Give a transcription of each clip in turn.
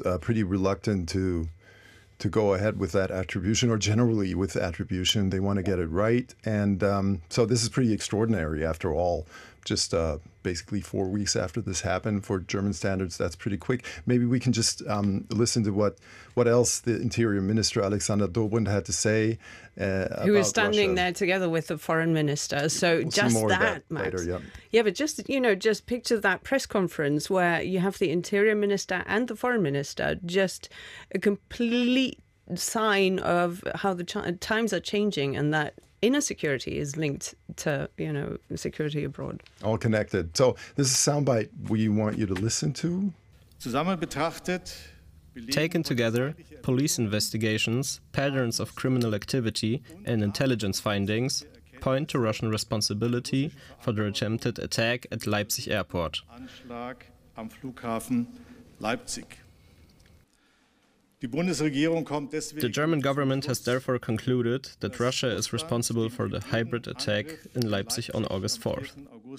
pretty reluctant to go ahead with that attribution, or generally with attribution. They want to get it right. And so this is pretty extraordinary after all. Just basically 4 weeks after this happened, for German standards, that's pretty quick. Maybe we can just listen to what else the Interior Minister Alexander Dobrindt had to say who was standing Russia. there together with the foreign minister. So We'll just see more that, of that Max. later, Yeah, but just picture that press conference where you have the Interior Minister and the foreign minister, just a complete sign of how the times are changing, and that inner security is linked to, security abroad. All connected. So this is a soundbite we want you to listen to. Taken together, police investigations, patterns of criminal activity and intelligence findings point to Russian responsibility for the attempted attack at Leipzig airport. The German government has therefore concluded that Russia is responsible for the hybrid attack in Leipzig on August 4th.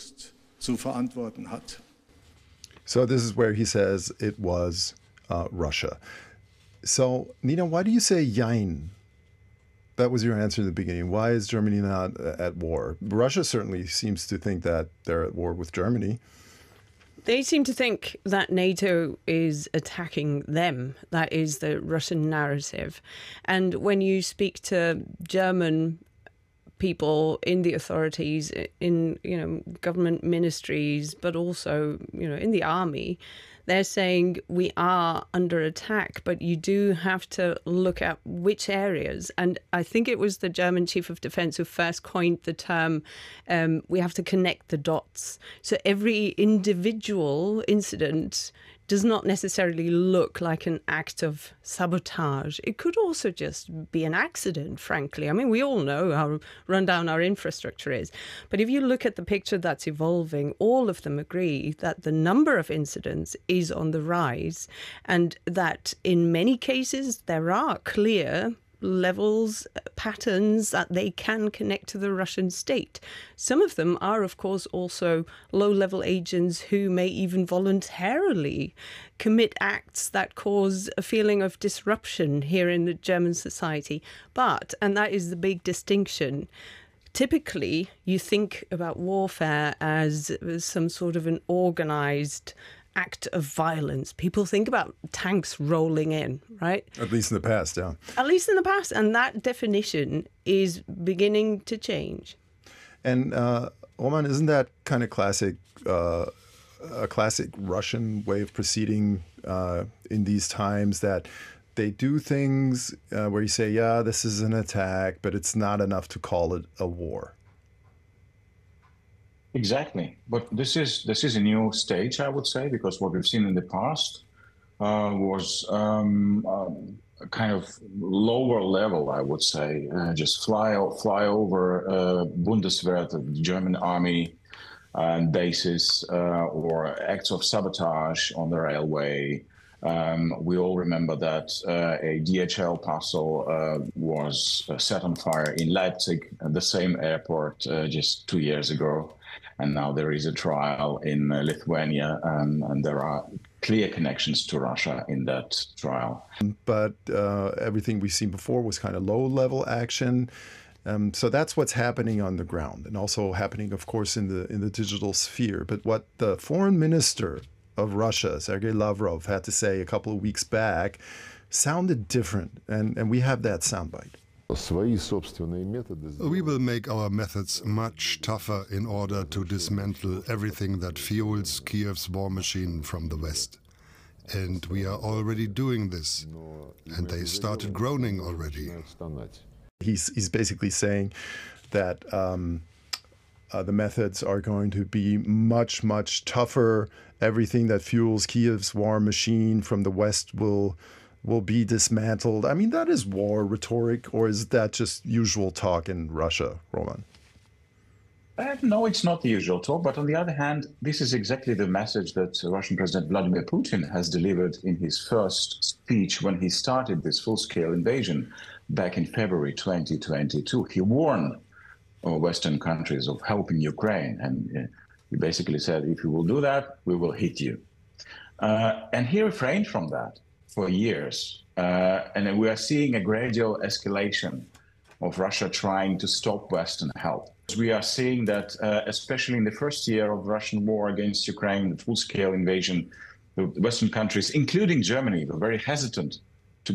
So this is where he says it was Russia. So, Nina, why do you say Jein? That was your answer in the beginning. Why is Germany not at war? Russia certainly seems to think that they're at war with Germany. They seem to think that NATO is attacking them. That is the Russian narrative. And when you speak to German people in the authorities, in government ministries, but also in the army, they're saying we are under attack, but you do have to look at which areas. And I think it was the German chief of defense who first coined the term, we have to connect the dots. So every individual incident does not necessarily look like an act of sabotage. It could also just be an accident, frankly. I mean, we all know how run down our infrastructure is. But if you look at the picture that's evolving, all of them agree that the number of incidents is on the rise, and that in many cases there are clear levels, patterns that they can connect to the Russian state. Some of them are, of course, also low-level agents who may even voluntarily commit acts that cause a feeling of disruption here in the German society. But, and that is the big distinction, typically you think about warfare as some sort of an organized act of violence. People think about tanks rolling in, right? At least in the past, yeah. At least in the past. And that definition is beginning to change. And Roman, isn't that kind of classic, a classic Russian way of proceeding in these times, that they do things where you say, yeah, this is an attack, but it's not enough to call it a war? Exactly, but this is a new stage, I would say, because what we've seen in the past was a kind of lower level, I would say, just fly over Bundeswehr, the German army bases, or acts of sabotage on the railway. We all remember that a DHL parcel was set on fire in Leipzig, the same airport, just 2 years ago. And now there is a trial in Lithuania, and there are clear connections to Russia in that trial. But everything we've seen before was kind of low-level action. So that's what's happening on the ground, and also happening, of course, in the digital sphere. But what the foreign minister of Russia, Sergei Lavrov, had to say a couple of weeks back sounded different, and we have that soundbite. We will make our methods much tougher in order to dismantle everything that fuels Kiev's war machine from the West. And we are already doing this. And they started groaning already. He's basically saying that the methods are going to be much, much tougher. Everything that fuels Kiev's war machine from the West will be dismantled. I mean, that is war rhetoric, or is that just usual talk in Russia, Roman? No, it's not the usual talk. But on the other hand, this is exactly the message that Russian President Vladimir Putin has delivered in his first speech when he started this full-scale invasion back in February 2022. He warned Western countries of helping Ukraine. And he basically said, if you will do that, we will hit you. And he refrained from that. for years. And then we are seeing a gradual escalation of Russia trying to stop Western help. We are seeing that, especially in the first year of the Russian war against Ukraine, the full-scale invasion, the Western countries, including Germany, were very hesitant